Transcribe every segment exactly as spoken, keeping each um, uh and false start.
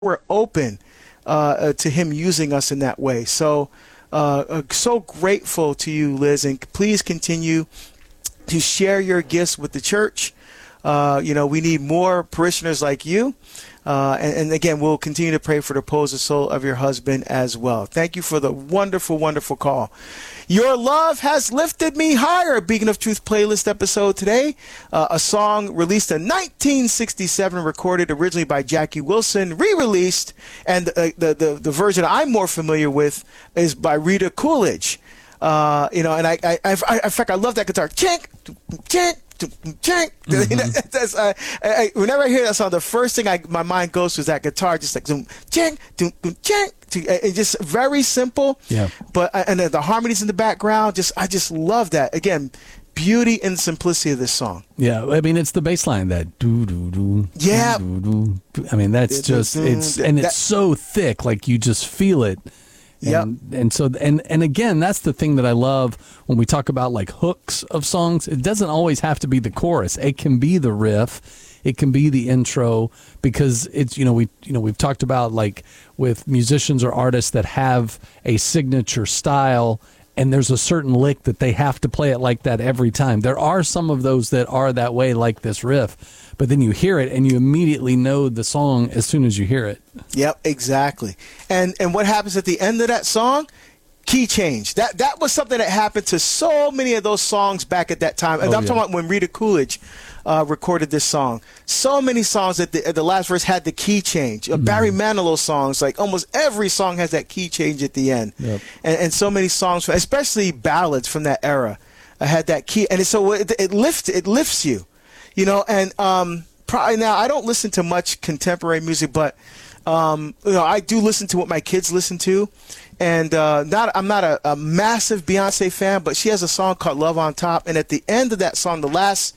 we're open uh, uh, to him using us in that way. So, uh, uh, so grateful to you, Liz, and please continue to share your gifts with the church. Uh, you know, we need more parishioners like you. Uh, and, and again, we'll continue to pray for the repose of soul of your husband as well. Thank you for the wonderful, wonderful call. Your Love Has Lifted Me Higher, Beacon of Truth playlist episode today. Uh, a song released in nineteen sixty-seven, recorded originally by Jackie Wilson, re-released, and uh, the, the, the version I'm more familiar with is by Rita Coolidge. Uh, you know, and I, I, I, I, in fact, I love that guitar. Chink, chink. Mm-hmm. That's, uh, I, I, whenever I hear that song, the first thing I, my mind goes to is that guitar, just like zoom, ching, doom, doom, ching. It's just very simple. Yeah. But and the, the harmonies in the background, just I just love that. Again, beauty and simplicity of this song. Yeah, I mean it's the bass line that do do do. Yeah. Doo, doo, doo. I mean that's just it's and it's so thick, like you just feel it. Yeah. And, and so and and again, that's the thing that I love when we talk about like hooks of songs. It doesn't always have to be the chorus. It can be the riff. It can be the intro, because it's, you know, we you know we've talked about like with musicians or artists that have a signature style, and there's a certain lick that they have to play it like that every time. There are some of those that are that way, like this riff, but then you hear it and you immediately know the song as soon as you hear it. Yep, exactly. And and what happens at the end of that song? Key change. That that was something that happened to so many of those songs back at that time. And oh, I'm yeah. talking about when Rita Coolidge uh, recorded this song. So many songs at the, at the last verse had the key change. Uh, mm-hmm. Barry Manilow songs, like almost every song has that key change at the end. Yep. And, and so many songs, especially ballads from that era, uh, had that key. And so it, it lifts it lifts you, you know. And um, probably now I don't listen to much contemporary music, but um, you know, I do listen to what my kids listen to. And uh, not, I'm not a, a massive Beyonce fan, but she has a song called Love on Top. And at the end of that song, the last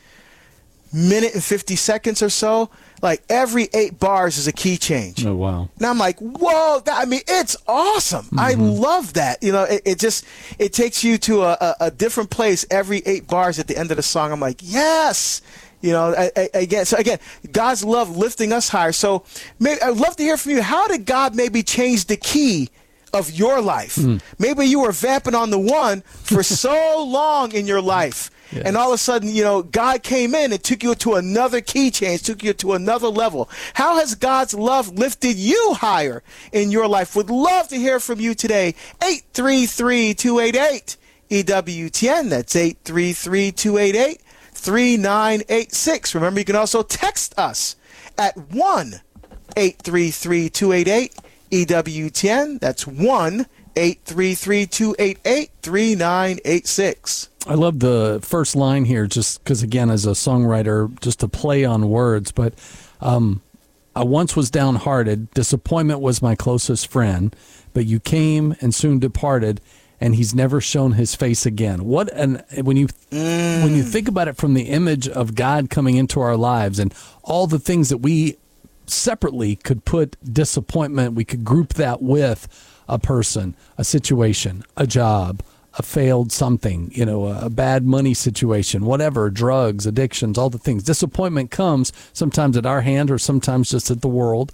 minute and fifty seconds or so, like every eight bars is a key change. Oh, wow. And I'm like, whoa, that, I mean, it's awesome. Mm-hmm. I love that. You know, it, it just, it takes you to a, a, a different place every eight bars at the end of the song. I'm like, yes. You know, I, I, again, so again, God's love lifting us higher. So maybe, I'd love to hear from you. How did God maybe change the key of your life? Mm. Maybe you were vamping on the one for so long in your life. Yes. And all of a sudden, you know, God came in and took you to another key change, took you to another level. How has God's love lifted you higher in your life? Would love to hear from you today. eight three three, two eight eight, E W T N. That's eight three three, two eight eight, three nine eight six. Remember, you can also text us at one eight three three, two eight eight, E W T N. That's one eight three three, two eight eight, three nine eight six. I love the first line here, just because, again, as a songwriter, just to play on words. But um, I once was downhearted. Disappointment was my closest friend. But you came and soon departed, and he's never shown his face again. What an when you mm. when you think about it from the image of God coming into our lives and all the things that we separately could put disappointment, we could group that with a person, a situation, a job, a failed something, you know, a bad money situation, whatever, drugs, addictions, all the things. Disappointment comes sometimes at our hand or sometimes just at the world.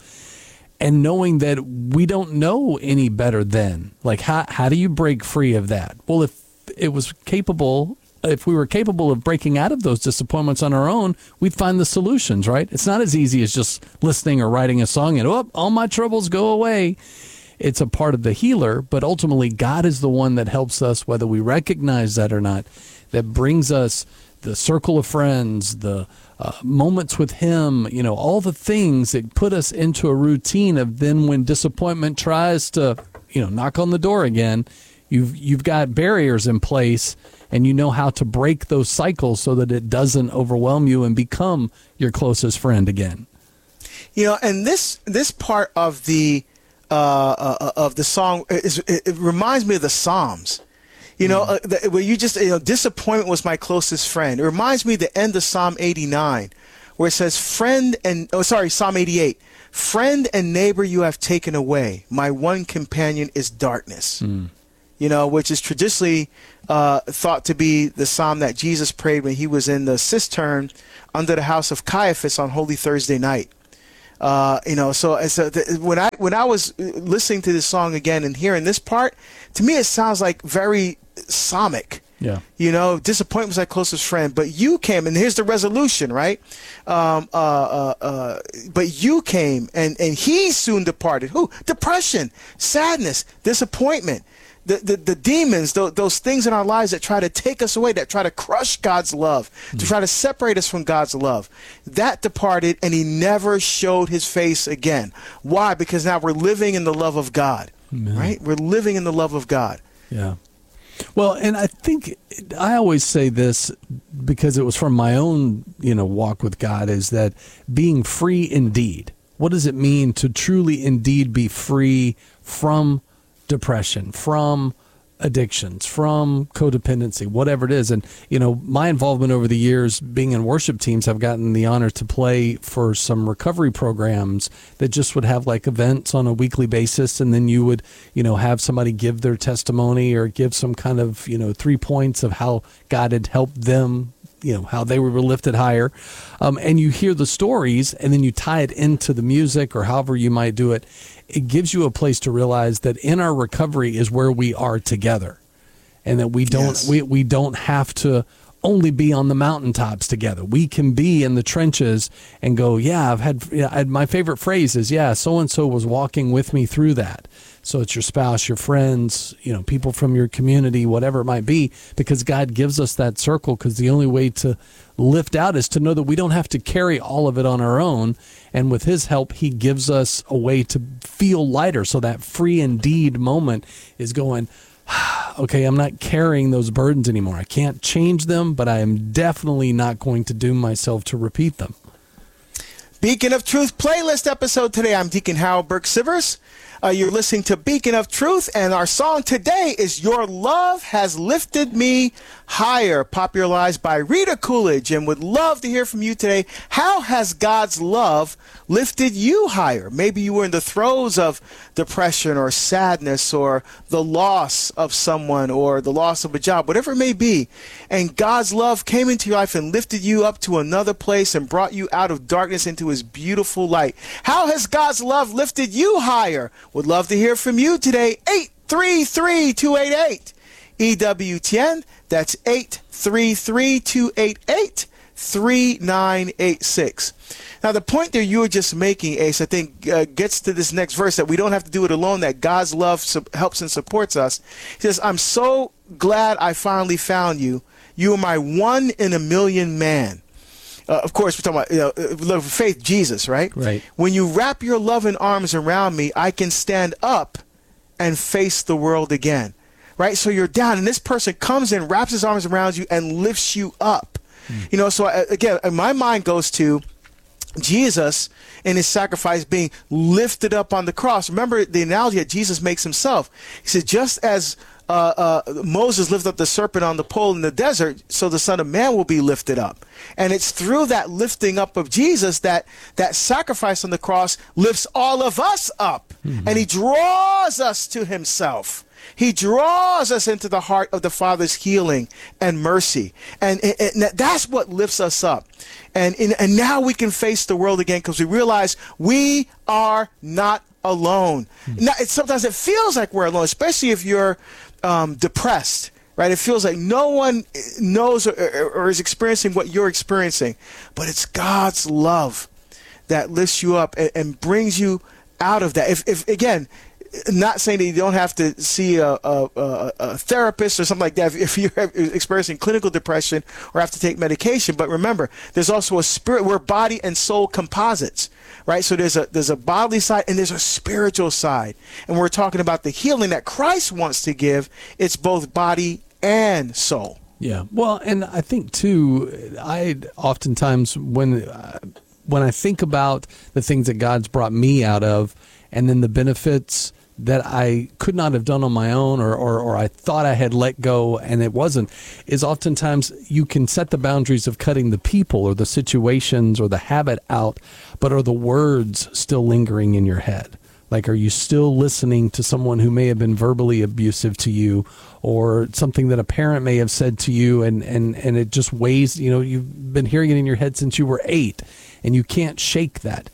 And knowing that we don't know any better then, like how how do you break free of that? Well, if it was capable, if we were capable of breaking out of those disappointments on our own, we'd find the solutions, right? It's not as easy as just listening or writing a song and, oh, all my troubles go away. It's a part of the healer, but ultimately God is the one that helps us, whether we recognize that or not, that brings us the circle of friends, the uh, moments with him, you know, all the things that put us into a routine of then when disappointment tries to, you know, knock on the door again, you've you've got barriers in place and you know how to break those cycles so that it doesn't overwhelm you and become your closest friend again. You know, and this this part of the uh, uh, of the song is, it, it reminds me of the Psalms. You know, uh, the, where you just, you know, disappointment was my closest friend. It reminds me of the end of Psalm eighty-nine, where it says, friend and, oh, sorry, Psalm eighty-eight, friend and neighbor you have taken away. My one companion is darkness. Mm. You know, which is traditionally uh, thought to be the psalm that Jesus prayed when he was in the cistern under the house of Caiaphas on Holy Thursday night. Uh, you know, so, so the, when I when I was listening to this song again and hearing this part, to me it sounds like very psalmic. Yeah. You know, disappointment was my closest friend, but you came, and here's the resolution, right? Um, uh, uh, uh, but you came, and, and he soon departed. Who? Depression, sadness, disappointment. The, the, the demons, those, those things in our lives that try to take us away, that try to crush God's love, mm. to try to separate us from God's love, that departed, and he never showed his face again. Why? Because now we're living in the love of God, Amen. Right? We're living in the love of God. Yeah. Well, and I think I always say this because it was from my own, you know, walk with God, is that being free indeed. What does it mean to truly indeed be free from depression, from addictions, from codependency, whatever it is? And, you know, my involvement over the years being in worship teams, I've gotten the honor to play for some recovery programs that just would have like events on a weekly basis. And then you would, you know, have somebody give their testimony or give some kind of, you know, three points of how God had helped them, you know, how they were lifted higher. Um, and you hear the stories and then you tie it into the music or however you might do it. It gives you a place to realize that in our recovery is where we are together, and that we don't yes. we, we don't have to only be on the mountaintops together. We can be in the trenches and go, yeah, I've had, yeah, I had my favorite phrase is, yeah, so-and-so was walking with me through that. So it's your spouse, your friends, you know, people from your community, whatever it might be, because God gives us that circle, because the only way to lift out is to know that we don't have to carry all of it on our own. And with his help, he gives us a way to feel lighter. So that free indeed moment is going, okay, I'm not carrying those burdens anymore. I can't change them, but I am definitely not going to doom myself to repeat them. Beacon of Truth playlist episode today. I'm Deacon Harold Burke-Sivers. Uh, you're listening to Beacon of Truth, and our song today is Your Love Has Lifted Me Higher, popularized by Rita Coolidge, and would love to hear from you today. How has God's love lifted you higher? Maybe you were in the throes of depression or sadness or the loss of someone or the loss of a job, whatever it may be, and God's love came into your life and lifted you up to another place and brought you out of darkness into his beautiful light. How has God's love lifted you higher? Would love to hear from you today. eight three three, two eight eight, E W T N. That's eight three three, two eight eight, three nine eight six. Now, the point that you were just making, Ace, I think uh, gets to this next verse, that we don't have to do it alone, that God's love su- helps and supports us. He says, I'm so glad I finally found you. You are my one in a million man. Uh, of course, we're talking about, you know, love of faith, Jesus, right? Right. When you wrap your loving arms around me, I can stand up and face the world again, right? So you're down, and this person comes in, wraps his arms around you, and lifts you up. Mm. You know, so I, again, my mind goes to Jesus and his sacrifice being lifted up on the cross. Remember the analogy that Jesus makes himself. He said, just as Uh, uh, Moses lifted up the serpent on the pole in the desert, so the Son of Man will be lifted up. And it's through that lifting up of Jesus that that sacrifice on the cross lifts all of us up. Mm-hmm. And he draws us to himself. He draws us into the heart of the Father's healing and mercy. And, and, and that's what lifts us up. And, and, and now we can face the world again, because we realize we are not alone. Mm-hmm. Now, it's, sometimes it feels like we're alone, especially if you're Um, depressed, right? It feels like no one knows or, or, or is experiencing what you're experiencing, but it's God's love that lifts you up and, and brings you out of that. If, if again, not saying that you don't have to see a, a, a, a therapist or something like that if you're experiencing clinical depression or have to take medication, but remember, there's also a spirit. We're body and soul composites. Right, so there's a there's a bodily side and there's a spiritual side, and we're talking about the healing that Christ wants to give. It's both body and soul. Yeah, well, and I think too, I oftentimes when uh, when I think about the things that God's brought me out of, and then the benefits that I could not have done on my own, or, or, or I thought I had let go and it wasn't, is oftentimes you can set the boundaries of cutting the people or the situations or the habit out, but are the words still lingering in your head? Like, are you still listening to someone who may have been verbally abusive to you, or something that a parent may have said to you, and, and, and it just weighs, you know, you've been hearing it in your head since you were eight and you can't shake that.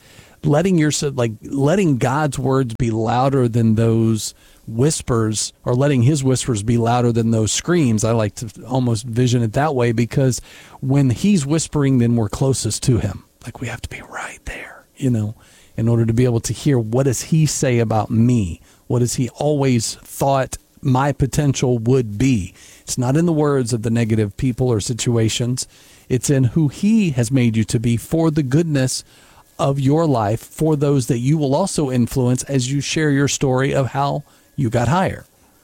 letting your like letting God's words be louder than those whispers, or letting his whispers be louder than those screams. I like to almost vision it that way, because when he's whispering, then we're closest to him. Like, we have to be right there, you know, in order to be able to hear, what does he say about me? What has he always thought my potential would be? It's not in the words of the negative people or situations. It's in who he has made you to be for the goodness of your life, for those that you will also influence as you share your story of how you got higher.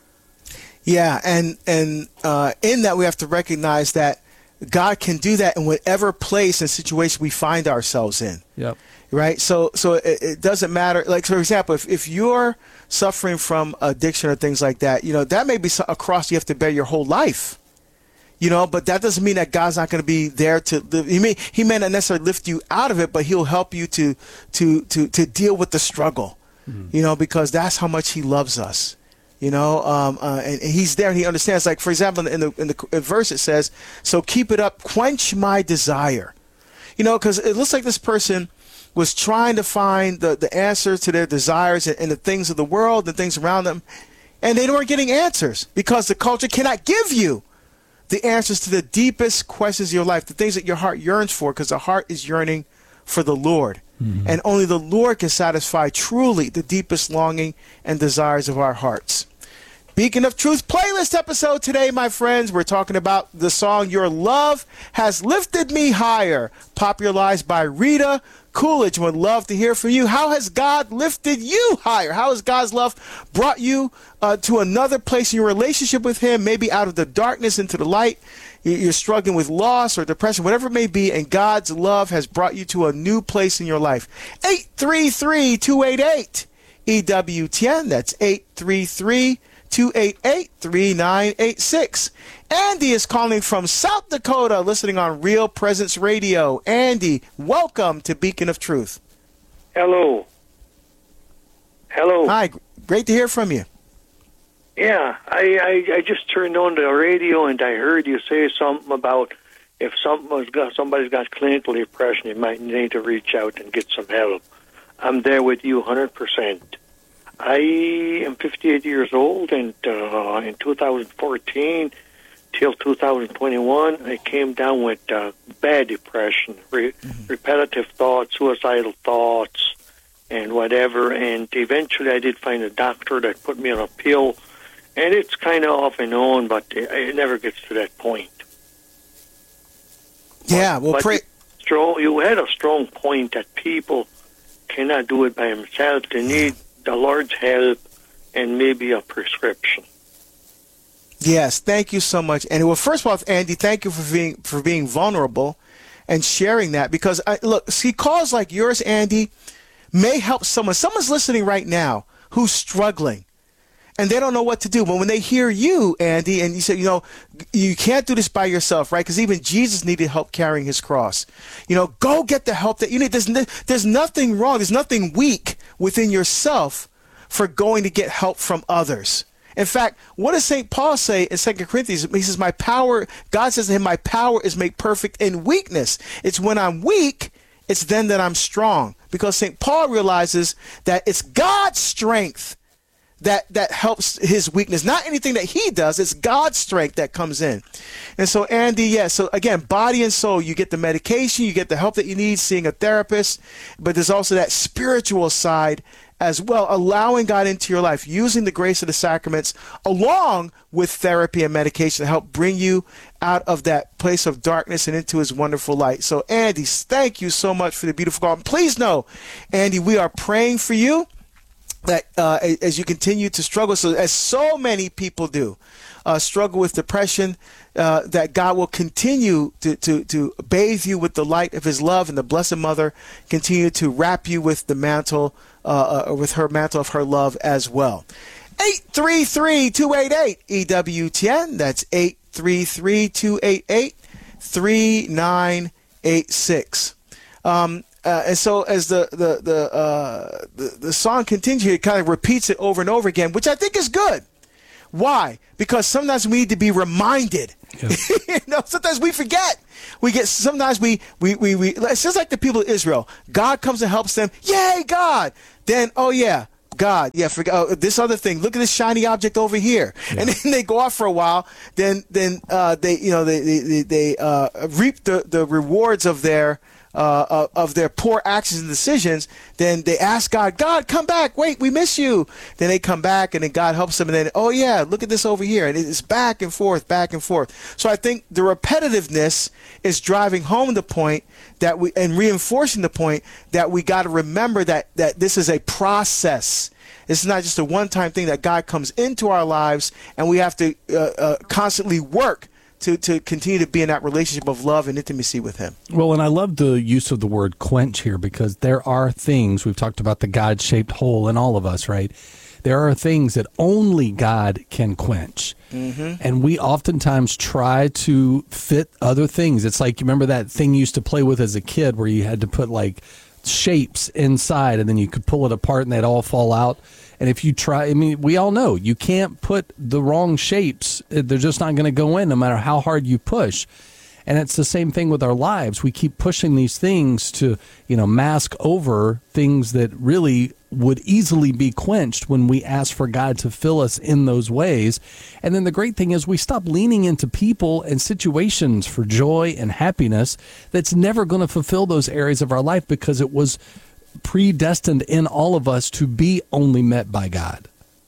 Yeah, and and uh, in that we have to recognize that God can do that in whatever place and situation we find ourselves in. Yep. Right? So so it, it doesn't matter. Like, for example, if, if you're suffering from addiction or things like that, you know, that may be a cross you have to bear your whole life. You know, but that doesn't mean that God's not going to be there to live. He may he may not necessarily lift you out of it, but he'll help you to to to to deal with the struggle. Mm-hmm. You know, because that's how much he loves us. You know, um, uh, and, and he's there and he understands. Like, for example, in the in the verse it says, "So keep it up, quench my desire." You know, because it looks like this person was trying to find the the answers to their desires and, and the things of the world, the things around them, and they weren't getting answers because the culture cannot give you the answers to the deepest questions of your life, the things that your heart yearns for, because the heart is yearning for the Lord. Mm-hmm. And only the Lord can satisfy truly the deepest longing and desires of our hearts. Beacon of Truth playlist episode today, my friends. We're talking about the song "Your Love Has Lifted Me Higher," popularized by Rita Coolidge. Would love to hear from you. How has God lifted you higher? How has God's love brought you uh, to another place in your relationship with him, maybe out of the darkness into the light? You're struggling with loss or depression, whatever it may be, and God's love has brought you to a new place in your life. eight three three, two eight eight, E W T N. That's eight three three, two eight eight, three nine eight six. Andy is calling from South Dakota, listening on Real Presence Radio. Andy, welcome to Beacon of Truth. Hello. Hello. Hi, great to hear from you. Yeah, I, I, I just turned on the radio and I heard you say something about if something's got, somebody's got clinical depression, you might need to reach out and get some help. I'm there with you one hundred percent. I am fifty-eight years old, and uh, in two thousand fourteen till two thousand twenty-one, I came down with uh, bad depression, re- mm-hmm. repetitive thoughts, suicidal thoughts, and whatever. And eventually I did find a doctor that put me on a pill, and it's kind of off and on, but it, it never gets to that point. Yeah, well, but pray. You, strong, you had a strong point that people cannot do it by themselves. They need the Lord's help and maybe a prescription. Yes, thank you so much, Andy. Well, first of all, Andy, thank you for being for being vulnerable and sharing that, because I, look, see, calls like yours, Andy, may help someone. Someone's listening right now who's struggling, and they don't know what to do. But when they hear you, Andy, and you say, you know, you can't do this by yourself, right? Because even Jesus needed help carrying his cross. You know, go get the help that you need. There's, there's nothing wrong. There's nothing weak within yourself for going to get help from others. In fact, what does Saint Paul say in Second Corinthians? He says, my power, God says to him, my power is made perfect in weakness. It's when I'm weak, it's then that I'm strong. Because Saint Paul realizes that it's God's strength that that helps his weakness, not anything that he does. It's God's strength that comes in. And so, Andy, yeah, so again, body and soul, you get the medication, you get the help that you need, seeing a therapist, but there's also that spiritual side as well, allowing God into your life, using the grace of the sacraments along with therapy and medication to help bring you out of that place of darkness and into his wonderful light. So, Andy, thank you so much for the beautiful call. And please know, Andy, we are praying for you, that uh, as you continue to struggle, so as so many people do, uh, struggle with depression, uh, that God will continue to, to, to bathe you with the light of his love, and the Blessed Mother continue to wrap you with the mantle, uh, uh, with her mantle of her love as well. eight three three, two eight eight, E W T N. That's eight three three, two eight eight, three nine eight six. Um, Uh, and so as the the the, uh, the the song continues, it kind of repeats it over and over again, which I think is good. Why? Because sometimes we need to be reminded Yep. You know, sometimes we forget. We get sometimes we, we we we it's just like the people of Israel. God comes and helps them. Yay, God! Then oh yeah, God, yeah, forget oh, this other thing. Look at this shiny object over here, yeah. And then they go off for a while. Then then uh, they you know they they, they uh, reap the, the rewards of their. Uh, of their poor actions and decisions. Then they ask God, God, come back. Wait, we miss you. Then they come back, and then God helps them. And then, oh, yeah, look at this over here. And it's back and forth, back and forth. So I think the repetitiveness is driving home the point that we and reinforcing the point that we got to remember that, that this is a process. It's not just a one-time thing that God comes into our lives, and we have to uh, uh, constantly work To, to continue to be in that relationship of love and intimacy with him. Well, and I love the use of the word quench here, because there are things, we've talked about the God-shaped hole in all of us, right? There are things that only God can quench. Mm-hmm. And we oftentimes try to fit other things. It's like, you remember that thing you used to play with as a kid where you had to put like shapes inside and then you could pull it apart and they'd all fall out? And if you try, I mean, we all know you can't put the wrong shapes. They're just not going to go in no matter how hard you push. And it's the same thing with our lives. We keep pushing these things to, you know, mask over things that really would easily be quenched when we ask for God to fill us in those ways. And then the great thing is we stop leaning into people and situations for joy and happiness that's never going to fulfill those areas of our life, because it was predestined in all of us to be only met by God.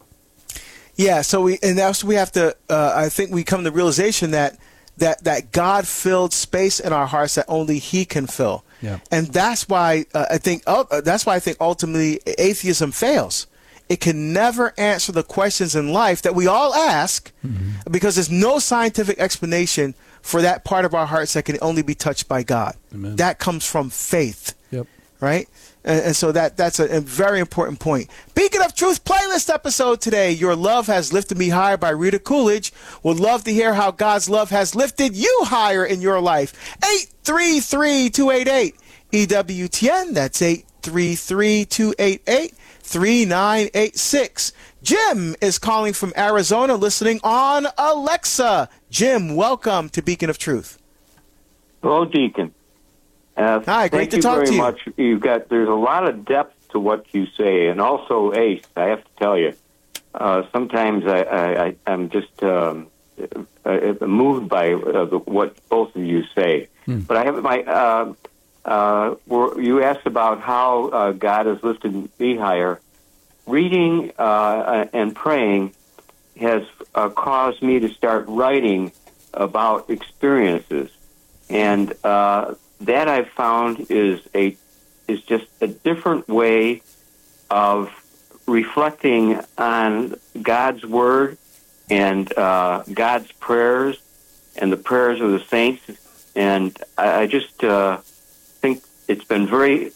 Yeah, so we and that's we have to. Uh, I think we come to the realization that that that God filled space in our hearts that only He can fill. Yeah, and that's why uh, I think uh, that's why I think ultimately atheism fails. It can never answer the questions in life that we all ask, mm-hmm. because there's no scientific explanation for that part of our hearts that can only be touched by God. Amen. That comes from faith. Yep. Right. And, and so that that's a, a very important point. Beacon of Truth playlist episode today. Your Love Has Lifted Me Higher by Rita Coolidge. Would love to hear how God's love has lifted you higher in your life. eight three three, two eight eight, E W T N. That's eight three three, two eight eight, three nine eight six. Jim is calling from Arizona, listening on Alexa. Jim, welcome to Beacon of Truth. Hello, Deacon. Uh, Hi, great to talk to you. Thank you very much. You've got there's a lot of depth to what you say, and also Ace. I have to tell you, uh, sometimes I, I, I I'm just um, uh, moved by uh, what both of you say. Hmm. But I have my. Uh, uh, were, you asked about how uh, God has lifted me higher. Reading uh, and praying has uh, caused me to start writing about experiences, and. Uh, That I've found is a is just a different way of reflecting on God's word and uh, God's prayers and the prayers of the saints, and I, I just uh, think it's been very,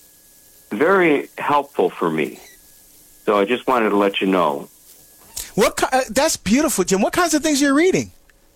very helpful for me. So I just wanted to let you know. What uh, that's beautiful, Jim. What kinds of things you're reading?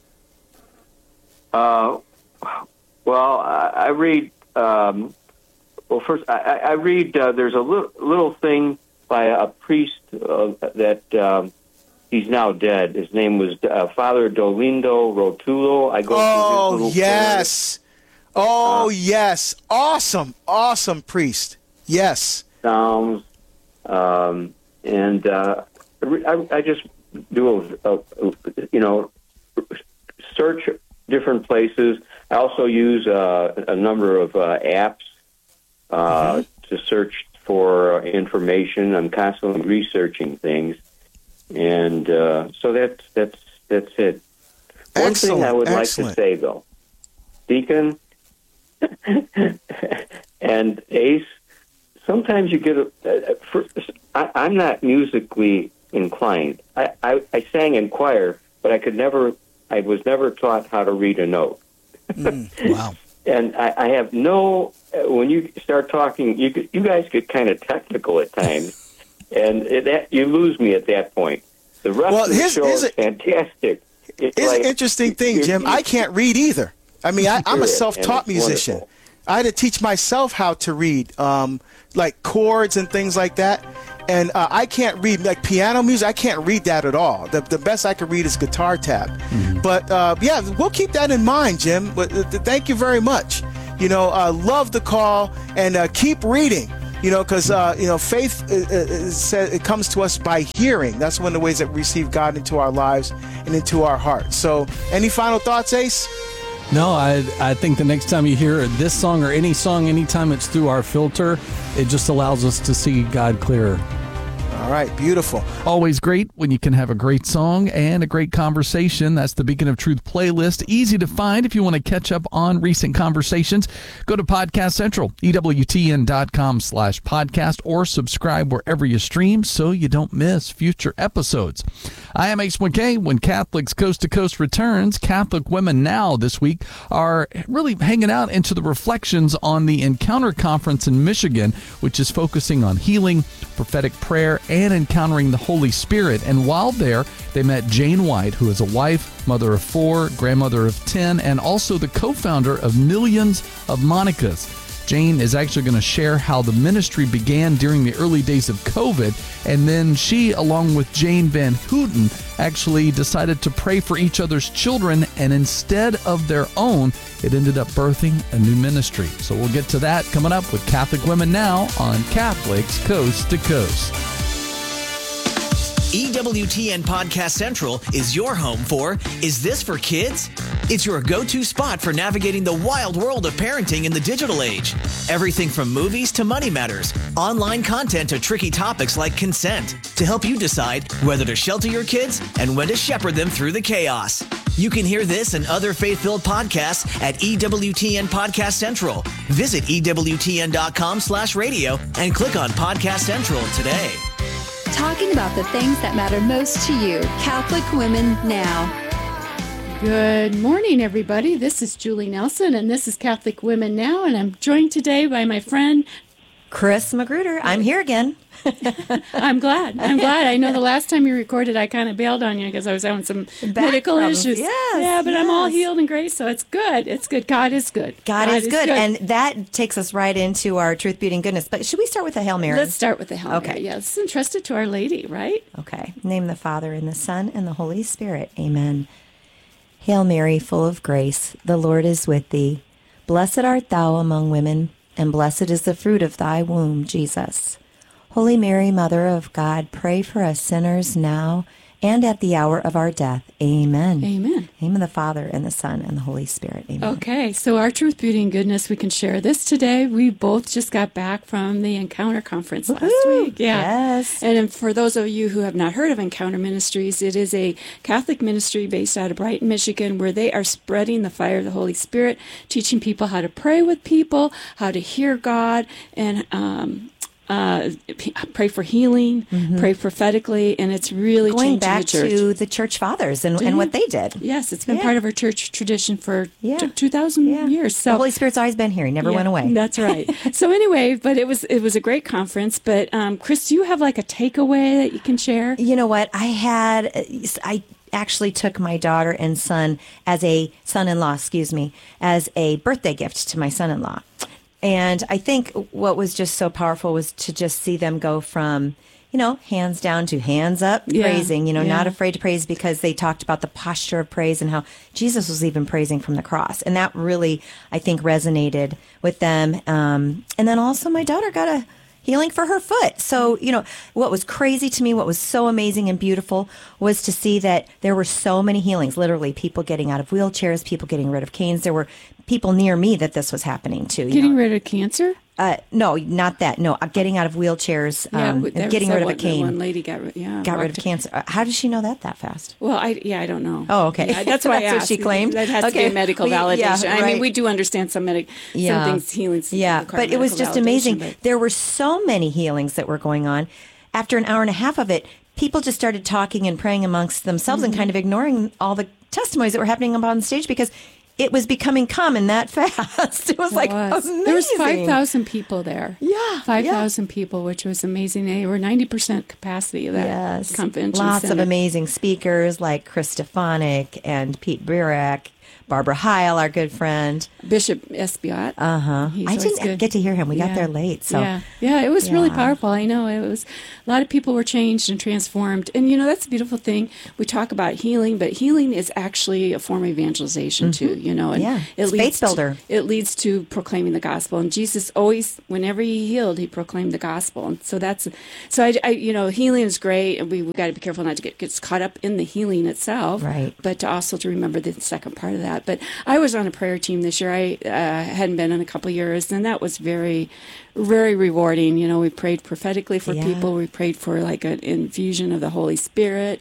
Uh. Well, I, I read. Um, well, first, I, I read. Uh, there's a little, little thing by a priest uh, that um, he's now dead. His name was uh, Father Dolindo Rotulo. I go. Oh through his yes, prayer. oh uh, yes, awesome, awesome priest. Yes. Psalms, um, and uh, I, I just do a, a, you know, search different places. I also use uh, a number of uh, apps uh, mm-hmm. to search for information. I'm constantly researching things, and uh, so that's that's that's it. One excellent, thing I would excellent. like to say, though, Deacon and Ace, sometimes you get a. Uh, for, I, I'm not musically inclined. I, I, I sang in choir, but I could never. I was never taught how to read a note. mm, wow. And I, I have no, when you start talking, you you guys get kind of technical at times, and it, that, you lose me at that point. The rest well, of the here's, show here's is a, fantastic. It's here's like, an interesting thing, Jim. I can't read either. I mean, I, I'm a self-taught musician. Wonderful. I had to teach myself how to read, um, like chords and things like that. And uh, I can't read like piano music. I can't read that at all. The, the best I can read is guitar tab. Mm-hmm. But uh, yeah, we'll keep that in mind, Jim. But uh, thank you very much. You know, uh, love the call, and uh, keep reading. You know, because uh, you know, faith uh, uh, it comes to us by hearing. That's one of the ways that we receive God into our lives and into our hearts. So, any final thoughts, Ace? No, I I think the next time you hear this song or any song, anytime it's through our filter, it just allows us to see God clearer. All right, beautiful. Always great when you can have a great song and a great conversation. That's the Beacon of Truth playlist. Easy to find if you want to catch up on recent conversations. Go to Podcast Central, E W T N dot com slash podcast, or subscribe wherever you stream so you don't miss future episodes. I am Ace McKay. When Catholics Coast to Coast returns, Catholic Women Now this week are really hanging out into the reflections on the Encounter Conference in Michigan, which is focusing on healing, prophetic prayer, and encountering the Holy Spirit. And while there, they met Jane White, who is a wife, mother of four, grandmother of ten, and also the co-founder of Millions of Monicas. Jane is actually going to share how the ministry began during the early days of COVID, and then she, along with Jane Van Houten, actually decided to pray for each other's children, and instead of their own, it ended up birthing a new ministry. So we'll get to that coming up with Catholic Women Now on Catholics Coast to Coast. E W T N Podcast Central is your home for Is This for Kids? It's your go-to spot for navigating the wild world of parenting in the digital age. Everything from movies to money matters, online content to tricky topics like consent, to help you decide whether to shelter your kids and when to shepherd them through the chaos. You can hear this and other faith-filled podcasts at E W T N Podcast Central. Visit E W T N dot com slash radio and click on Podcast Central today. Talking about the things that matter most to you. Catholic Women Now. Good morning, everybody. This is Julie Nelson, and this is Catholic Women Now, and I'm joined today by my friend Chris Magruder. I'm here again. I'm glad. I'm glad. I know the last time you recorded, I kind of bailed on you because I was having some Back medical problems. issues. Yes, yeah, but yes. I'm all healed and grace, so it's good. It's good. God is good. God, God is, is good. good. And that takes us right into our truth, beauty, and goodness. But should we start with the Hail Mary? Let's start with the Hail okay. Mary. Yes, yeah, entrusted to Our Lady, right? Okay. Name the Father, and the Son, and the Holy Spirit. Amen. Hail Mary, full of grace, the Lord is with thee. Blessed art thou among women, and blessed is the fruit of thy womb, Jesus. Holy Mary, Mother of God, pray for us sinners now and at the hour of our death. Amen. Amen. In the name of the Father, and the Son, and the Holy Spirit. Amen. Okay, so our truth, beauty, and goodness, we can share this today. We both just got back from the Encounter Conference last Woo-hoo! week. Yeah. Yes. And for those of you who have not heard of Encounter Ministries, it is a Catholic ministry based out of Brighton, Michigan, where they are spreading the fire of the Holy Spirit, teaching people how to pray with people, how to hear God, and um Uh, pray for healing, mm-hmm. pray prophetically, and it's really going changing back the church. to the church fathers and, and what they did. Yes, it's been yeah. part of our church tradition for yeah. t- two thousand yeah. years. So the Holy Spirit's always been here; he never yeah, went away. That's right. So anyway, but it was it was a great conference. But um, Chris, do you have like a takeaway that you can share? You know what? I had I. actually took my daughter and son as a son-in-law, excuse me, as a birthday gift to my son-in-law. And I think what was just so powerful was to just see them go from, you know, hands down to hands up, yeah, praising, you know, yeah. not afraid to praise, because they talked about the posture of praise and how Jesus was even praising from the cross. And that really, I think, resonated with them. Um, and then also my daughter got a healing for her foot. So, you know, what was crazy to me, what was so amazing and beautiful was to see that there were so many healings, literally people getting out of wheelchairs, people getting rid of canes. There were people near me that this was happening to. You Getting know. rid of cancer? Uh, no, not that. No, uh, getting out of wheelchairs, um, yeah, getting rid of one, a cane. One lady got rid, yeah, got rid of cancer. Uh, how does she know that that fast? Well, I yeah, I don't know. Oh, okay. Yeah, that's why That's I what asked. she claimed? That has Okay. to be a medical We- validation. yeah, I mean, right. we do understand some medic, Yeah. some things healings. Yeah, require but it was medical just amazing. validation, but- There were so many healings that were going on. After an hour and a half of it, people just started talking and praying amongst themselves Mm-hmm. and kind of ignoring all the testimonies that were happening up on stage because it was becoming common that fast. It was It like was. amazing. There was five thousand people there. Yeah, five thousand yeah. people, which was amazing. They were ninety percent capacity of that yes. convention Lots center. of amazing speakers like Chris Stefanik and Pete Burak, Barbara Heil, our good friend. Bishop Espiat. Uh huh. He's I always didn't good. get to hear him. We got Yeah. there late. So yeah, yeah, it was really Yeah. powerful. I know it was. A lot of people were changed and transformed, and you know that's a beautiful thing. We talk about healing, but healing is actually a form of evangelization too. You know, and Yeah. it It's leads faith builder. To, it leads to proclaiming the gospel. And Jesus always, whenever he healed, he proclaimed the gospel. And so that's so. I, I you know, healing is great, and we we got to be careful not to get gets caught up in the healing itself, Right. But to also to remember the second part of that. But I was on a prayer team this year. I uh, hadn't been in a couple of years, and that was very, very rewarding. You know, we prayed prophetically for Yeah. people. We prayed for like an infusion of the Holy Spirit.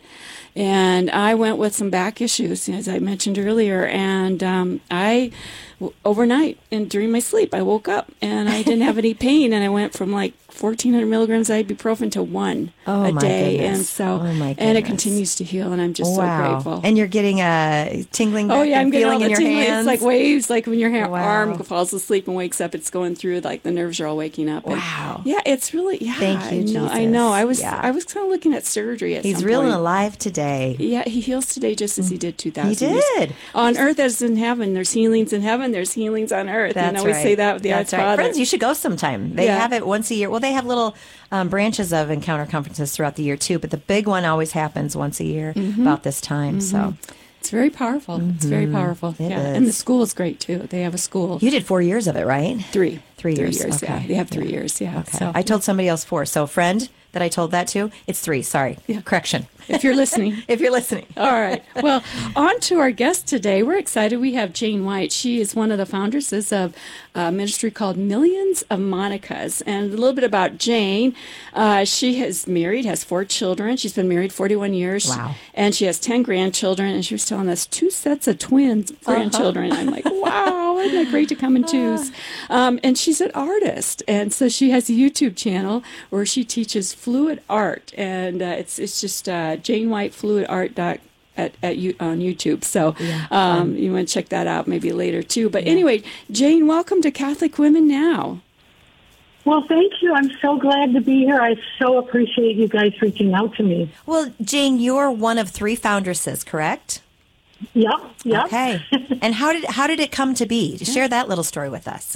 And I went with some back issues, as I mentioned earlier. And um, I, w- overnight and during my sleep, I woke up and I didn't have any pain. And I went from like fourteen hundred milligrams ibuprofen to one Oh, a my day. goodness. And so, Oh, my and it goodness. continues to heal. And I'm just so wow. grateful. And you're getting a tingling. Oh yeah, I'm getting all feeling the in your tingling. hands. It's like waves, like when your ha- Wow. arm falls asleep and wakes up, it's going through. Like the nerves are all waking up. And Wow. yeah, it's really yeah. Thank you, I know. I Jesus. know. I was Yeah. I was kind of looking at surgery at He's some real point. and alive today. Yeah, he heals today just as he did two thousand He years. did. On earth as in heaven. There's healings in heaven. There's healings on earth. That's you know, we right. say that with the That's Our right. Father. Friends, you should go sometime. They Yeah. have it once a year. Well, they have little um, branches of encounter conferences throughout the year too, but the big one always happens once a year Mm-hmm. about this time. So It's very powerful. It's very powerful. It yeah, is. and the school is great too. They have a school. you did four years of it, right? three, Three years. Yeah, Okay. they have three years. Yeah. Okay. So I told somebody else four. So, friend that I told that to, it's three. Sorry. Yeah. Correction. if you're listening. If you're listening. All right. Well, on to our guest today. We're excited. We have Jane White. She is one of the foundresses of a ministry called Millions of Monicas. And a little bit about Jane. Uh, she is married, has four children. She's been married forty-one years. Wow. And she has ten grandchildren. And she was telling us two sets of twins grandchildren. I'm like, wow, isn't that great to come in twos? Um, and she's an artist. And so she has a YouTube channel where she teaches fluid art. And uh, it's, it's just uh, Jane White Fluid Art dot At, at you on YouTube, so um, you want to check that out maybe later too. But anyway, Jane, welcome to Catholic Women Now. Well, thank you. I'm so glad to be here. I so appreciate you guys reaching out to me. Well, Jane, you're one of three foundresses, correct? Yep, yep. Okay. And how did how did it come to be? Share that little story with us.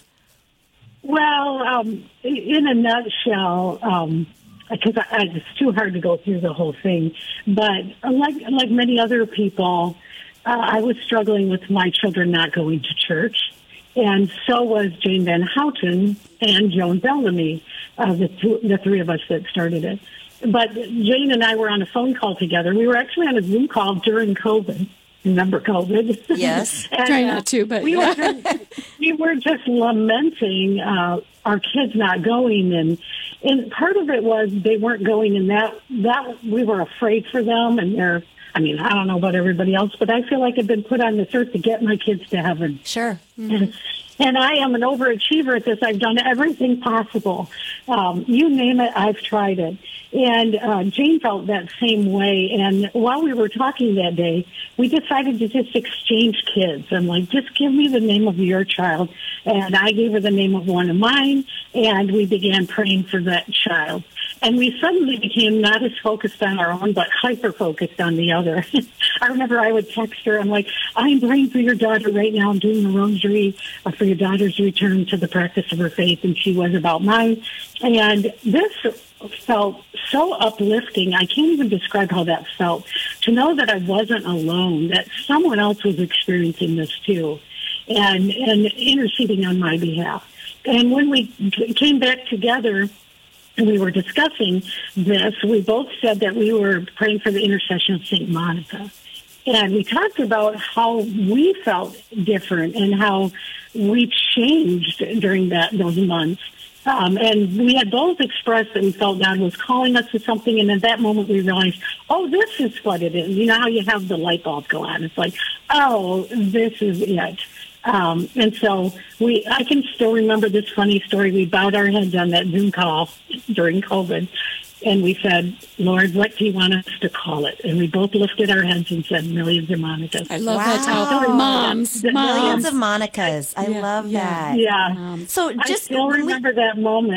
Well, um, in a nutshell, um, because I, I, it's too hard to go through the whole thing, but like like many other people, uh, I was struggling with my children not going to church, and so was Jane Van Houten and Joan Bellamy, uh, the two, the three of us that started it. But Jane and I were on a phone call together. We were actually on a Zoom call during COVID. Remember COVID? Yes. And, Try uh, not to, but we yeah. were just, we were just lamenting uh, our kids not going, and and part of it was they weren't going, and that that we were afraid for them, and they're. I mean, I don't know about everybody else, but I feel like I've been put on this earth to get my kids to heaven. Sure. And, and I am an overachiever at this. I've done everything possible. Um, you name it, I've tried it. And uh, Jane felt that same way. And while we were talking that day, we decided to just exchange kids. I'm like, just give me the name of your child. And I gave her the name of one of mine, and we began praying for that child. And we suddenly became not as focused on our own, but hyper-focused on the other. I remember I would text her, I'm like, I'm praying for your daughter right now. I'm doing the rosary for your daughter's return to the practice of her faith, and she was about mine. And this felt so uplifting. I can't even describe how that felt. To know that I wasn't alone, that someone else was experiencing this too, and, and interceding on my behalf. And when we came back together, and we were discussing this, we both said that we were praying for the intercession of Saint Monica. And we talked about how we felt different and how we changed during that those months. Um, and we had both expressed that we felt God was calling us to something, and at that moment we realized, oh, this is what it is. You know how you have the light bulb go on? It's like, oh, this is it. Um, and so we, I can still remember this funny story. We bowed our heads on that Zoom call during COVID, and we said, Lord, what do you want us to call it? And we both lifted our heads and said, Millions of Monicas. I love Wow. that. How moms, The Millions moms. of Monicas. I Yeah, love yeah. that. Yeah. Um, So I just still when we- remember that moment. Be-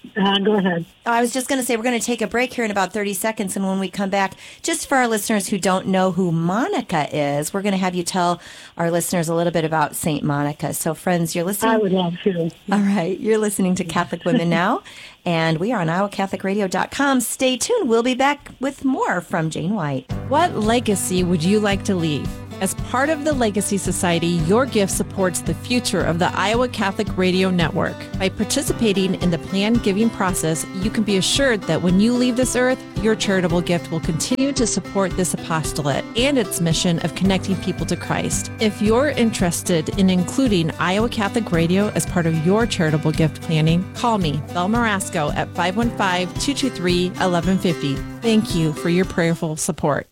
Uh, go ahead. I was just going to say we're going to take a break here in about thirty seconds, and when we come back, just for our listeners who don't know who Monica is, we're going to have you tell our listeners a little bit about Saint Monica. So, friends, you're listening. I would love to. All right, you're listening to Catholic Women Now, and we are on iowa catholic radio dot com. Stay tuned. We'll be back with more from Jane White. What legacy would you like to leave? As part of the Legacy Society, your gift supports the future of the Iowa Catholic Radio Network. By participating in the planned giving process, you can be assured that when you leave this earth, your charitable gift will continue to support this apostolate and its mission of connecting people to Christ. If you're interested in including Iowa Catholic Radio as part of your charitable gift planning, call me, Belle Marasco, at five one five, two two three, one one five zero. Thank you for your prayerful support.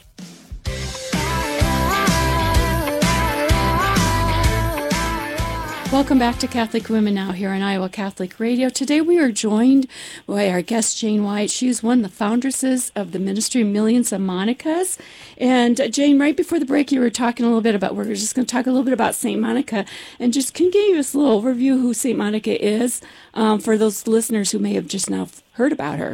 Welcome back to Catholic Women Now here on Iowa Catholic Radio. Today we are joined by our guest, Jane White. She's one of the foundresses of the ministry Millions of Monicas. And uh, Jane, right before the break, you were talking a little bit about, we're just going to talk a little bit about Saint Monica. And just can you give us a little overview who Saint Monica is um, for those listeners who may have just now heard about her?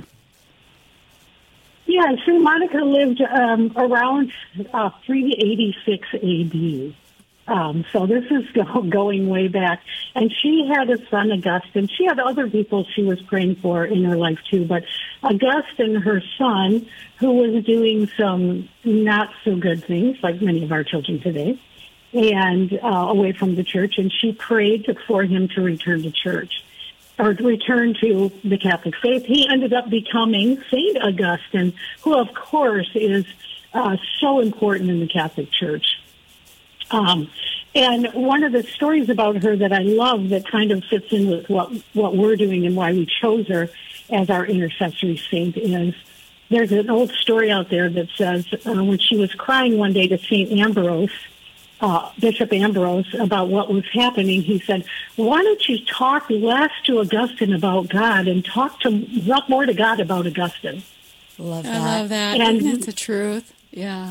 Yeah, Saint Monica lived um, around uh, three eighty-six A D. Um, so this is go- going way back. And she had a son, Augustine. She had other people she was praying for in her life, too. But Augustine, her son, who was doing some not-so-good things, like many of our children today, and uh, away from the church, and she prayed for him to return to church, or to return to the Catholic faith. He ended up becoming Saint Augustine, who, of course, is uh, so important in the Catholic Church. Um, and one of the stories about her that I love that kind of fits in with what, what we're doing and why we chose her as our intercessory saint is there's an old story out there that says uh, when she was crying one day to Saint Ambrose, uh, Bishop Ambrose, about what was happening, he said, why don't you talk less to Augustine about God and talk to more to God about Augustine? Love that. I love that. And that's the truth. Yeah.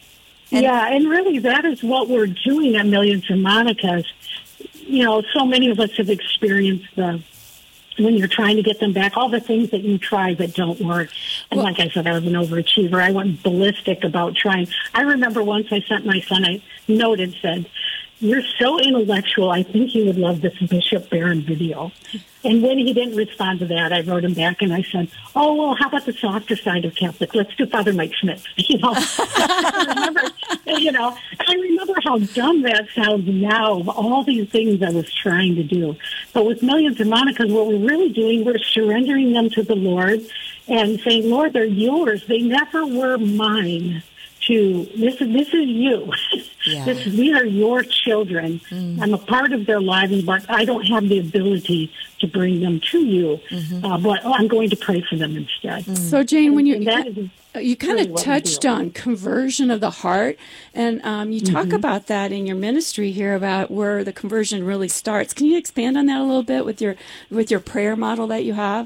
And yeah, and really that is what we're doing at Millions of Monicas. You know, so many of us have experienced the, when you're trying to get them back, all the things that you try that don't work. And well, like I said, I was an overachiever. I went ballistic about trying. I remember once I sent my son a note and said, you're so intellectual, I think you would love this Bishop Barron video. And when he didn't respond to that, I wrote him back and I said, oh, well, how about the softer side of Catholic? Let's do Father Mike Schmitz. You know, I remember, you know, I remember how dumb that sounds now of all these things I was trying to do. But with Millions of Monicas, what we're really doing, we're surrendering them to the Lord and saying, Lord, they're yours. They never were mine. To this is this is you. Yeah. This these are your children. Mm. I'm a part of their lives, but I don't have the ability to bring them to you. Mm-hmm. Uh, but I'm going to pray for them instead. Mm. So, Jane, when you and that is you kind really of touched on conversion of the heart, and um, you talk mm-hmm. about that in your ministry here about where the conversion really starts. Can you expand on that a little bit with your with your prayer model that you have?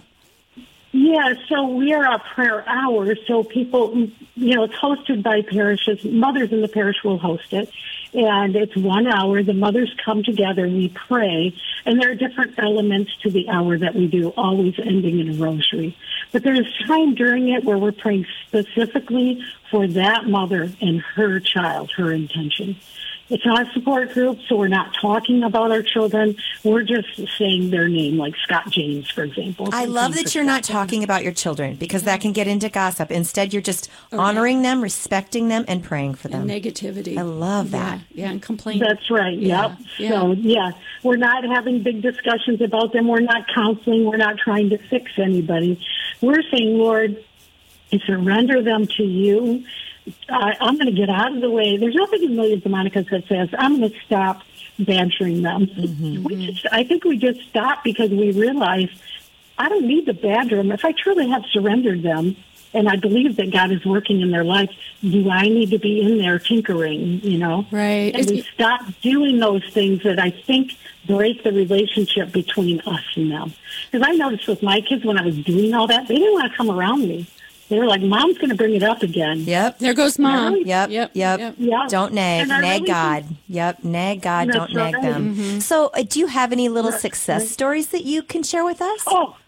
Yeah, so we are a prayer hour, so people, you know, it's hosted by parishes. Mothers in the parish will host it, and it's one hour. The mothers come together, we pray, and there are different elements to the hour that we do, always ending in a rosary. But there's time during it where we're praying specifically for that mother and her child, her intention. It's not a support group, so we're not talking about our children. We're just saying their name, like Scott James, for example. I love that you're not talking about your children, because that can get into gossip. Instead, you're just okay. honoring them, respecting them, and praying for them. And negativity. I love that. Yeah, yeah and complaining. That's right, yeah. yep. Yeah. So, yeah, we're not having big discussions about them. We're not counseling. We're not trying to fix anybody. We're saying, Lord, I surrender them to you. Uh, I'm going to get out of the way. There's nothing in Millions of Monicas that says, I'm going to stop bantering them. Mm-hmm. We just, I think we just stop because we realize I don't need to badger them. If I truly have surrendered them and I believe that God is working in their life, do I need to be in there tinkering, you know? Right. And we stop doing those things that I think break the relationship between us and them. Because I noticed with my kids when I was doing all that, they didn't want to come around me. They were like, Mom's going to bring it up again. Yep. There goes Mom. Really, yep, yep, yep. Yep. Don't nag. Nag really God. Think, yep. Nag God. Don't right. nag them. Mm-hmm. So uh, do you have any little success right. stories that you can share with us? Oh,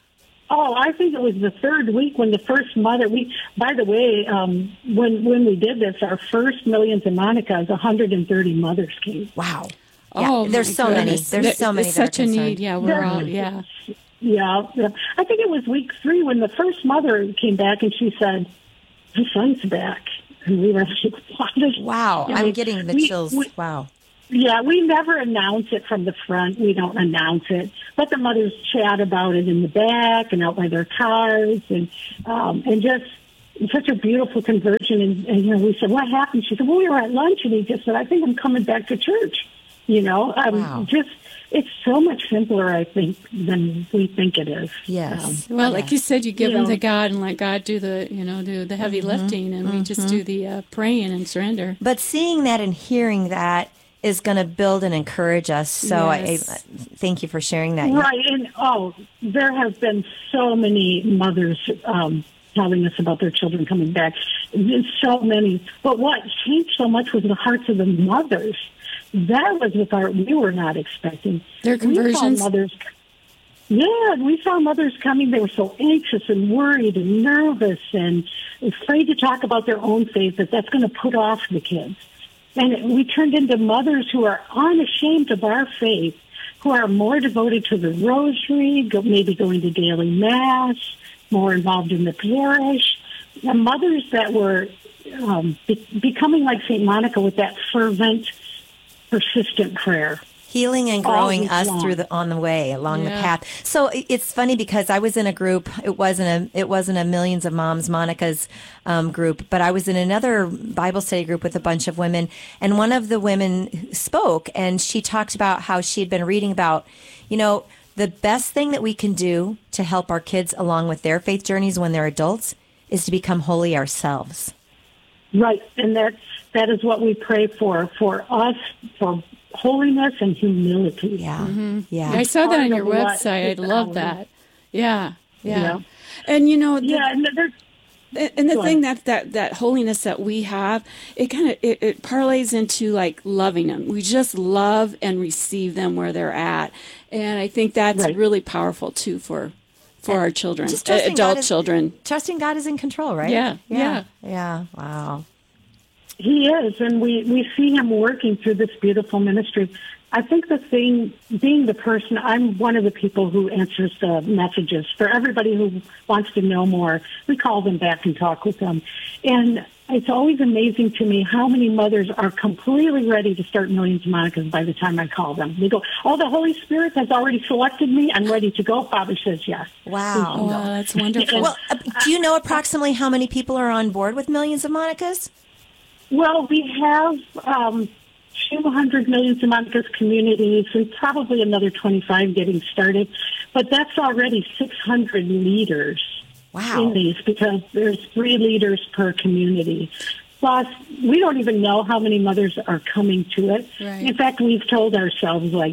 Oh, I think it was the third week when the first mother. We, by the way, um, when when we did this, our first Millions of Monicas, one hundred thirty mothers came. Wow. Yeah, Oh, there's my so goodness. many. There's so many. It's that are such a concerned. need. Yeah, we're There- all, yeah. Yeah, yeah, I think it was week three when the first mother came back and she said, "My son's back," and we were like, "What?" Wow, You know, I'm getting the we- chills. we- Wow. Yeah, we never announce it from the front. We don't announce it. Let the mothers chat about it in the back and out by their cars, and um, and just such a beautiful conversion. And, and you know, we said, "What happened?" She said, "Well, we were at lunch," and he just said, "I think I'm coming back to church." You know, um, Wow. just it's so much simpler, I think, than we think it is. Yes. Um, Well, like you said, you give You them know. to God and let God do the, you know, do the heavy lifting, and we just do the uh, praying and surrender. But seeing that and hearing that is going to build and encourage us. So Yes. I, I thank you for sharing that. Right, and oh, there have been so many mothers um, telling us about their children coming back. So many. But what changed so much was the hearts of the mothers. That was the part we were not expecting. Their conversions? We saw mothers. Yeah, we saw mothers coming. They were so anxious and worried and nervous and afraid to talk about their own faith, that that's going to put off the kids. And we turned into mothers who are unashamed of our faith, who are more devoted to the rosary, go, maybe going to daily mass, more involved in the parish. And mothers that were um, be- becoming like Saint Monica with that fervent, persistent prayer. Healing and All growing week us long. through the on the way along the Yeah. path. So it- it's funny because I was in a group. It wasn't a it wasn't a Millions of Moms Monica's um, group, but I was in another Bible study group with a bunch of women, and one of the women spoke, and she talked about how she had been reading about, you know, the best thing that we can do to help our kids along with their faith journeys when they're adults is to become holy ourselves. Right, and that that is what we pray for, for us, for holiness and humility. Yeah, yeah. I saw that on your Part of what website. I is love our- that. Yeah, yeah. Yeah. And, you know, the, Yeah, and there's and the Go thing ahead. that, that that holiness that we have, it kind of it, it parlays into like loving them. We just love and receive them where they're at, and I think that's Right. really powerful too for for our children, Just uh, trusting God adult is- children. Trusting God is in control, right? Yeah, yeah, yeah. Wow. He is, and we, we see him working through this beautiful ministry. I think the thing, being the person, I'm one of the people who answers the messages. For everybody who wants to know more, we call them back and talk with them. And it's always amazing to me how many mothers are completely ready to start Millions of Monicas by the time I call them. They go, "Oh, the Holy Spirit has already selected me. I'm ready to go." Father says yes. Wow. Oh, that's wonderful. Well, uh, do you know approximately how many people are on board with Millions of Monicas? Well, we have um, two hundred Millions of Monicas communities and probably another twenty-five getting started. But that's already six hundred leaders Wow. in these, because there's three leaders per community. Plus, we don't even know how many mothers are coming to it. Right. In fact, we've told ourselves, like,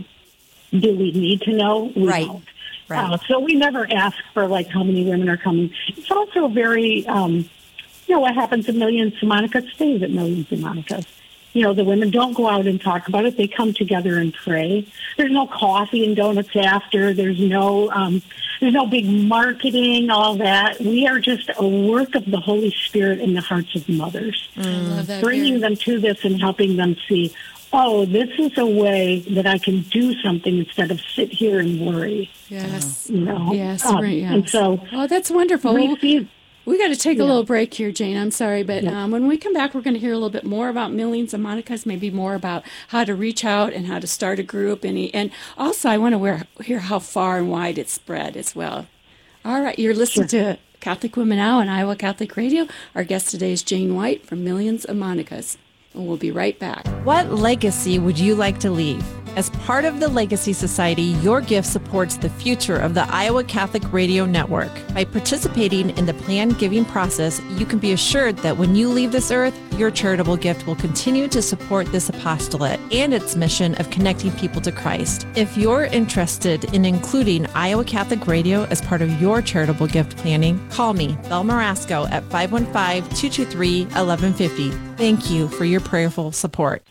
do we need to know? We Right. don't. Right. Uh, so we never ask for, like, how many women are coming. It's also very... Um, you know, what happens at Millions of Monicas stays at Millions of Monicas. You know, the women don't go out and talk about it. They come together and pray. There's no coffee and donuts after. There's no, um, there's no big marketing, all that. We are just a work of the Holy Spirit in the hearts of mothers, I love that. bringing Vera. them to this and helping them see, oh, this is a way that I can do something instead of sit here and worry. Yes. You know, Yes, Um, right, yes. and so Oh, that's wonderful. we Well, see. We got to take a Yeah. little break here, Jane. I'm sorry, but Yeah. um, when we come back, we're going to hear a little bit more about Millions of Monicas, maybe more about how to reach out and how to start a group. And, and also, I want to hear how far and wide it's spread as well. All right, you're listening to Catholic Women Now on Iowa Catholic Radio. Our guest today is Jane White from Millions of Monicas. And we'll be right back. What legacy would you like to leave? As part of the Legacy Society, your gift supports the future of the Iowa Catholic Radio Network. By participating in the planned giving process, you can be assured that when you leave this earth, your charitable gift will continue to support this apostolate and its mission of connecting people to Christ. If you're interested in including Iowa Catholic Radio as part of your charitable gift planning, call me, Belle Marasco, at five one five, two two three, one one five zero. Thank you for your prayerful support.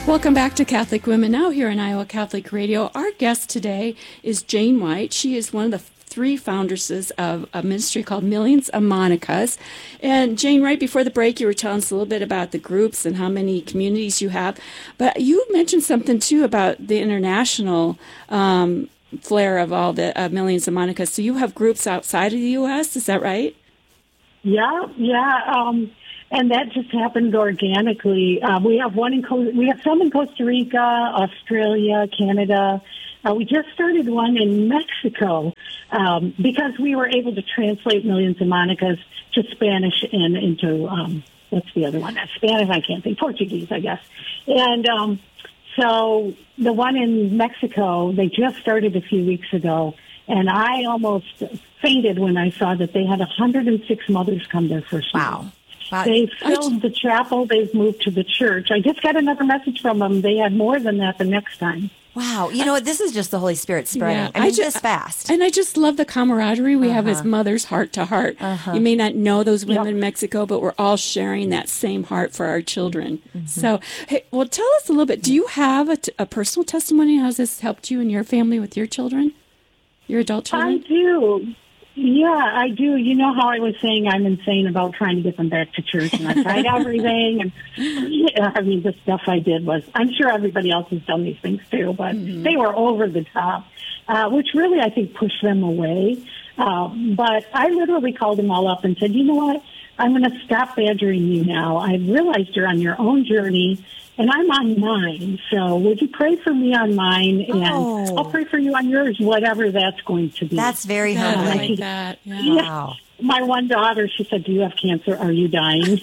Welcome back to Catholic Women Now here on Iowa Catholic Radio. Our guest today is Jane White. She is one of the three foundresses of a ministry called Millions of Monicas. And Jane, right before the break, you were telling us a little bit about the groups and how many communities you have. But you mentioned something, too, about the international um, flair of all the uh, Millions of Monicas. So you have groups outside of the U S, is that right? Yeah, yeah. Um, and that just happened organically. Uh, we have one in Co- we have some in Costa Rica, Australia, Canada. Uh, we just started one in Mexico um, because we were able to translate Millions of Monicas to Spanish and into um, what's the other one? Spanish, I can't think. Portuguese, I guess. And um, so the one in Mexico, they just started a few weeks ago, and I almost fainted when I saw that they had one hundred six mothers come there first. Wow. Wow. They filled the chapel. They've moved to the church. I just got another message from them. They had more than that the next time. Wow. You know what? This is just the Holy Spirit spreading. Yeah, I mean, I ju- this fast. And I just love the camaraderie we Uh-huh. have as mothers, heart to heart. Uh-huh. You may not know those women Yep. in Mexico, but we're all sharing that same heart for our children. Mm-hmm. So, hey, well, tell us a little bit. Do you have a, t- a personal testimony? How has this helped you and your family with your children, your adult I children? do. Yeah, I do. You know how I was saying I'm insane about trying to get them back to church, and I tried everything. And yeah, I mean, the stuff I did was, I'm sure everybody else has done these things too, but Mm-hmm. they were over the top, uh, which really, I think, pushed them away. Um, but I literally called them all up and said, you know what? I'm going to stop badgering you now. I realized you're on your own journey, and I'm on mine. So would you pray for me on mine, and Oh. I'll pray for you on yours, whatever that's going to be. That's very Yeah, I humbling. like that. Yeah. Yeah. Wow. My one daughter, she said, do you have cancer? Are you dying?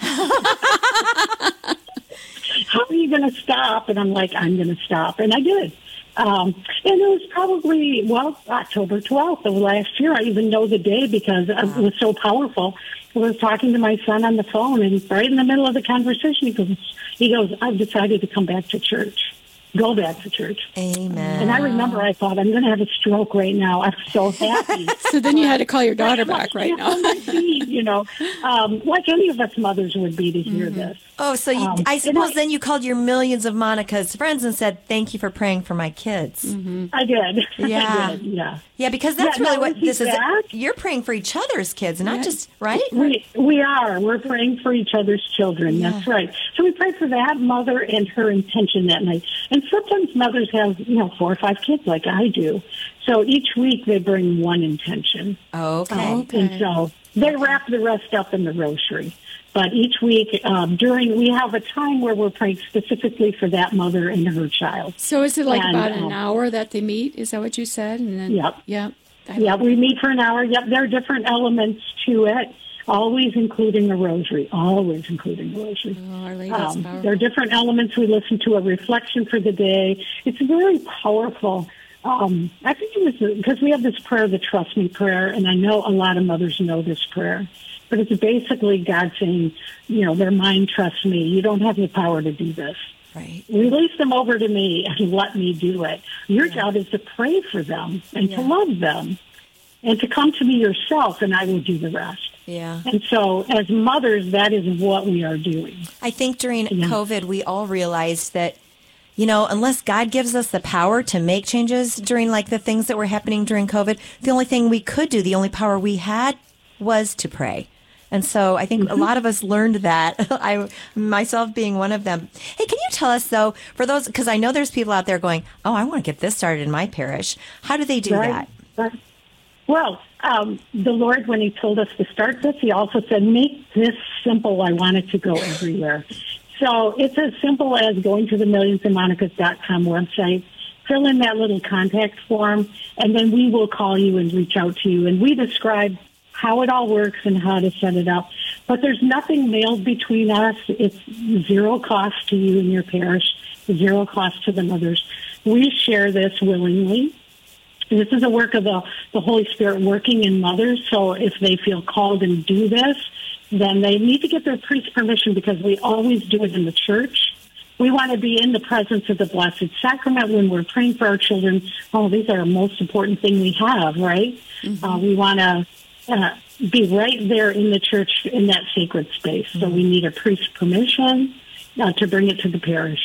How are you going to stop? And I'm like, I'm going to stop. And I did. Um, and it was probably, well, October twelfth of last year. I even know the day because it was so powerful. I was talking to my son on the phone, and right in the middle of the conversation, he goes, he goes, I've decided to come back to church. Go back to church. Amen. And I remember I thought, I'm going to have a stroke right now. I'm so happy. So then you had to call your daughter back right now. On my feet, you know, um, like any of us mothers would be to hear this. Oh, so you, Um, I and suppose I- then you called your Millions of Monica's friends and said, thank you for praying for my kids. I did. Yeah. I did, yeah. Yeah, because that's Yeah, really now what is he this is. back? You're praying for each other's kids, not Yeah. just, right? We we are. We're praying for each other's children. That's right. So we pray for that mother and her intention that night. And sometimes mothers have, you know, four or five kids like I do. So each week they bring one intention. Okay. Um, And so they wrap the rest up in the rosary. But each week, um, during, we have a time where we're praying specifically for that mother and her child. So is it like And, about an um, hour that they meet? Is that what you said? And then, Yep. Yep. I Yeah, like we meet for an hour. Yep, there are different elements to it, always including the rosary, always including the rosary. Oh, Our Lady is Um, powerful. there are different elements. We listen to a reflection for the day. It's very powerful. Um, I think it was because we have this prayer, the Trust Me prayer, and I know a lot of mothers know this prayer. But it's basically God saying, you know, their mind trusts me. You don't have the power to do this. Right. Release them over to me and let me do it. Your job is to pray for them and to love them and to come to me yourself, and I will do the rest. Yeah. And so as mothers, that is what we are doing. I think during Yeah. COVID, we all realized that, you know, unless God gives us the power to make changes during like the things that were happening during COVID, the only thing we could do, the only power we had was to pray. And so I think a lot of us learned that, I myself being one of them. Hey, can you tell us, though, for those, because I know there's people out there going, oh, I want to get this started in my parish. How do they do Right? that? Right. Well, um, the Lord, when he told us to start this, he also said, make this simple. I want it to go everywhere. So it's as simple as going to the millions of monicas dot com website, fill in that little contact form, and then we will call you and reach out to you. And we describe how it all works and how to set it up. But there's nothing mailed between us. It's zero cost to you and your parish, zero cost to the mothers. We share this willingly. This is a work of the, the Holy Spirit working in mothers, so if they feel called and do this, then they need to get their priest's permission because we always do it in the church. We want to be in the presence of the Blessed Sacrament when we're praying for our children. Oh, these are the most important thing we have, right? Mm-hmm. Uh, we want to uh, be right there in the church in that sacred space. Mm-hmm. So we need a priest's permission uh, to bring it to the parish.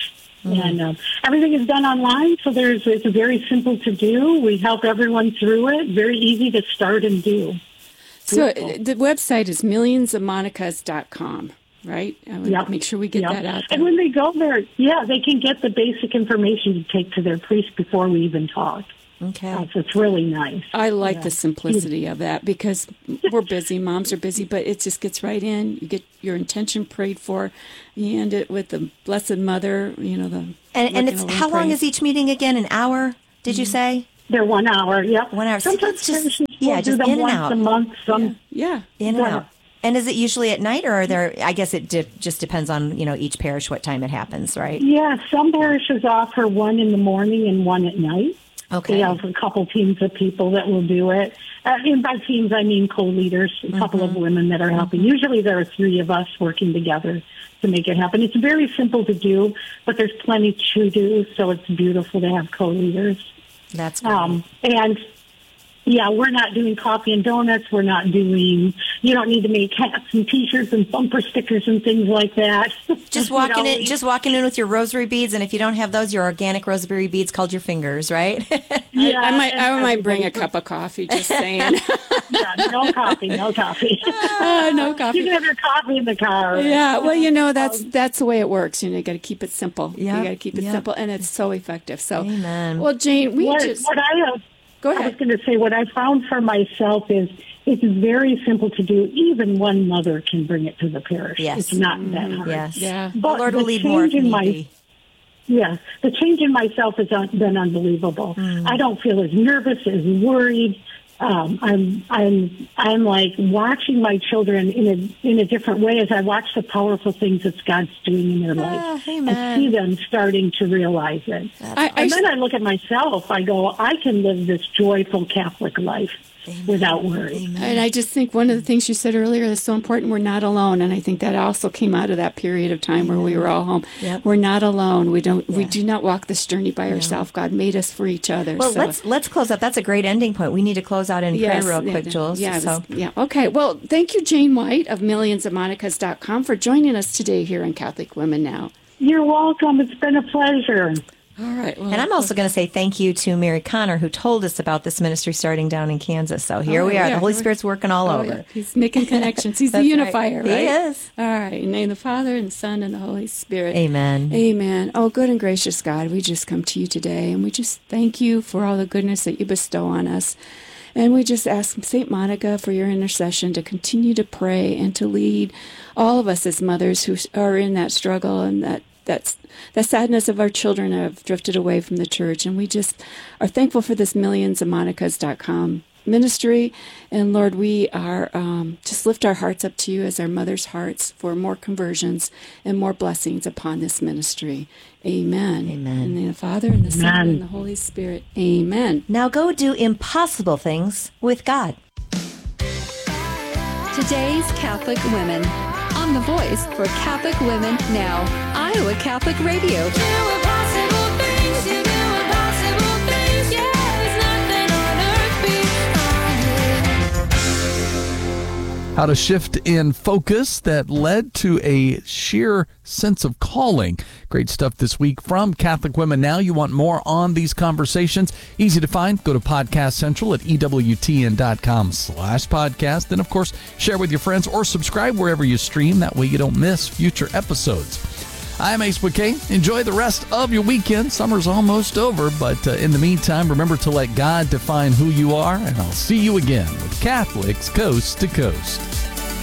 Mm. And uh, everything is done online, so there's it's very simple to do. We help everyone through it. Very easy to start and do. So Beautiful. the website is millions of monicas dot com, right? I would Yep. make sure we get Yep. that out there. And when they go there, yeah, they can get the basic information to take to their priest before we even talk. Okay. Uh, so it's really nice. I like Yeah. the simplicity of that because we're busy, moms are busy, but it just gets right in. You get your intention prayed for. You end it with the Blessed Mother, you know, the And, and it's how long is each meeting again? An hour? Did you say? They're one hour. Yep, one hour. Sometimes So that's just parishes yeah, will do just them in and once out a month. Some yeah, in and Yeah. out. And is it usually at night, or are there? I guess it di- just depends on you know each parish what time it happens, right? Yeah, some parishes offer one in the morning and one at night. Okay. They have a couple teams of people that will do it. Uh, and by teams, I mean co-leaders, a couple Mm-hmm. of women that are helping. Usually there are three of us working together to make it happen. It's very simple to do, but there's plenty to do, so it's beautiful to have co-leaders. That's great. Um, and yeah, we're not doing coffee and donuts. We're not doing, you don't need to make hats and t-shirts and bumper stickers and things like that. Just You walking know, in, just walking in with your rosary beads, and if you don't have those, your organic rosary beads called your fingers, right? Yeah, I, I might, I and might bring a everybody- cup of coffee. Just saying. Yeah, no coffee, no coffee. uh, no You coffee. can have your coffee in the car. Yeah, well, you know that's that's the way it works. You know, you got to keep it simple. Yep, You got to keep it yep. simple, and it's so effective. So, Amen. well, Jane, we What, just what I have, go I was ahead. going to say what I found for myself is it's very simple to do. Even one mother can bring it to the parish. Yes. It's not that hard. Yes. Yeah. The But Lord will the lead more if change in need my- be. Yeah, the change in myself has un- been unbelievable. Mm. I don't feel as nervous, as worried. Um, I'm, I'm, I'm like watching my children in a in a different way as I watch the powerful things that God's doing in their life. Ah, I amen. see them starting to realize it. I, I, And then I look at myself. I go, I can live this joyful Catholic life without worry. and I just think one of the things you said earlier is so important. We're not alone, and I think that also came out of that period of time where we were all home. Yep. We're not alone. We don't. We Yeah. do not walk this journey by ourselves. God made us for each other. Well, so. let's let's close out. That's a great ending point. We need to close out in Yes, prayer real yeah, quick, Jules. Yeah, it so. was- yeah. Okay. Well, thank you, Jane White of millions of monicas dot com, for joining us today here on Catholic Women Now. You're welcome. It's been a pleasure. All right. Well, And I'm also going to say thank you to Mary Connor, who told us about this ministry starting down in Kansas. So here Oh, we are. yeah. The Holy Spirit's working all Oh, over. yeah. He's making connections. He's the That's unifier, right. right? He is. All right. In the name of the Father and the Son and the Holy Spirit. Amen. Amen. Oh, good and gracious God, we just come to you today and we just thank you for all the goodness that you bestow on us. And we just ask Saint Monica for your intercession to continue to pray and to lead all of us as mothers who are in that struggle and that that's the sadness of our children have drifted away from the church. And we just are thankful for this millions of monicas dot com ministry. And Lord, we are um, just lift our hearts up to you as our mothers' hearts for more conversions and more blessings upon this ministry. Amen. Amen. In the name of the Father and the Son Amen. and the Holy Spirit. Amen. Now go do impossible things with God. Today's Catholic Women. On The Voice for Catholic Women Now. Iowa Catholic Radio. How to shift in focus that led to a sheer sense of calling. Great stuff this week from Catholic Women Now. You want more on these conversations? Easy to find. Go to Podcast Central at E W T N dot com slash podcast. And, of course, share with your friends or subscribe wherever you stream. That way you don't miss future episodes. I'm Ace McKay. Enjoy the rest of your weekend. Summer's almost over, but uh, in the meantime, remember to let God define who you are, and I'll see you again with Catholics Coast to Coast.